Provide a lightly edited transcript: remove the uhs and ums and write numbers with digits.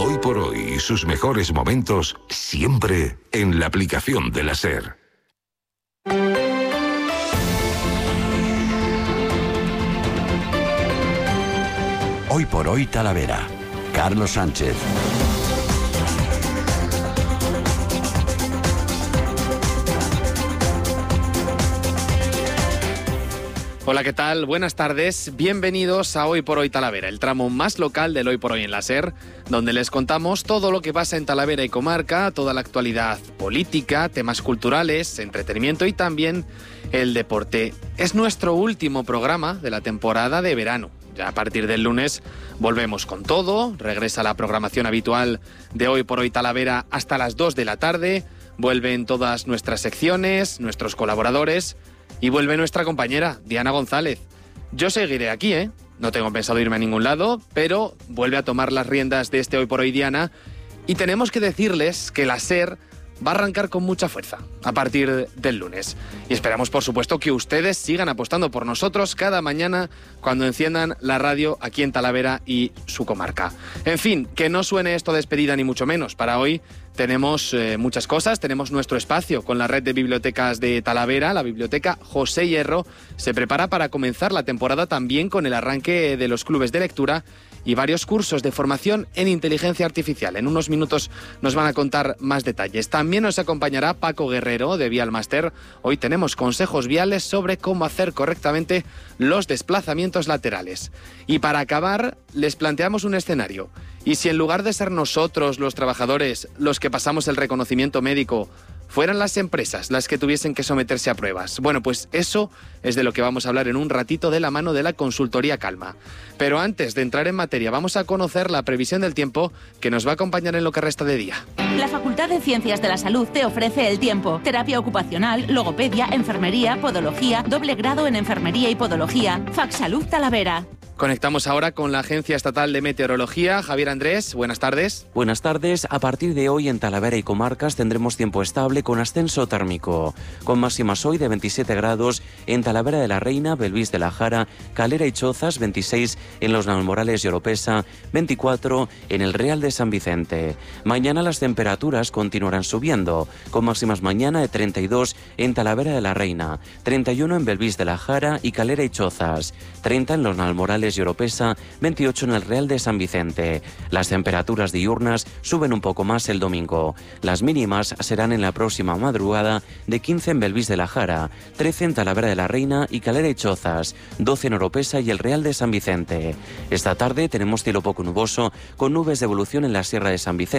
Hoy por hoy y sus mejores momentos siempre en la aplicación de la SER. Hoy por hoy Talavera. Carlos Sánchez. Hola, ¿qué tal? Buenas tardes. Bienvenidos a Hoy por Hoy Talavera, el tramo más local del Hoy por Hoy en la SER, donde les contamos todo lo que pasa en Talavera y comarca, toda la actualidad política, temas culturales, entretenimiento y también el deporte. Es nuestro último programa de la temporada de verano. Ya a partir del lunes volvemos con todo, regresa la programación habitual de Hoy por Hoy Talavera hasta las 2 de la tarde, vuelven todas nuestras secciones, nuestros colaboradores y vuelve nuestra compañera, Diana González. Yo seguiré aquí, no tengo pensado irme a ningún lado, pero vuelve a tomar las riendas de este Hoy por Hoy Diana y tenemos que decirles que la SER va a arrancar con mucha fuerza a partir del lunes. Y esperamos, por supuesto, que ustedes sigan apostando por nosotros cada mañana cuando enciendan la radio aquí en Talavera y su comarca. En fin, que no suene esto despedida ni mucho menos. Para hoy tenemos muchas cosas. Tenemos nuestro espacio con la red de bibliotecas de Talavera. La biblioteca José Hierro se prepara para comenzar la temporada también con el arranque de los clubes de lectura y varios cursos de formación en inteligencia artificial. En unos minutos nos van a contar más detalles. También nos acompañará Paco Guerrero de Vialmaster. Hoy tenemos consejos viales sobre cómo hacer correctamente los desplazamientos laterales. Y para acabar, les planteamos un escenario. ¿Y si en lugar de ser nosotros, los trabajadores, los que pasamos el reconocimiento médico, fueran las empresas las que tuviesen que someterse a pruebas? Bueno, pues eso es de lo que vamos a hablar en un ratito de la mano de la consultoría Calma. Pero antes de entrar en materia, vamos a conocer la previsión del tiempo que nos va a acompañar en lo que resta de día. La Facultad de Ciencias de la Salud te ofrece el tiempo. Terapia ocupacional, logopedia, enfermería, podología, doble grado en enfermería y podología. FacSalud Talavera. Conectamos ahora con la Agencia Estatal de Meteorología. Javier Andrés, buenas tardes. Buenas tardes. A partir de hoy en Talavera y comarcas tendremos tiempo estable con ascenso térmico, con máximas hoy de 27 grados en Talavera de la Reina, Belvís de la Jara, Calera y Chozas, 26 en los Nalmorales y Oropesa, 24 en el Real de San Vicente. Mañana las temperaturas continuarán subiendo, con máximas mañana de 32 en Talavera de la Reina, 31 en Belvís de la Jara y Calera y Chozas, 30 en los Nalmorales y Oropesa, 28 en el Real de San Vicente. Las temperaturas diurnas suben un poco más el domingo. Las mínimas serán en la próxima madrugada de 15 en Belvís de la Jara, 13 en Talavera de la Reina y Calera y Chozas, 12 en Oropesa y el Real de San Vicente. Esta tarde tenemos cielo poco nuboso con nubes de evolución en la Sierra de San Vicente.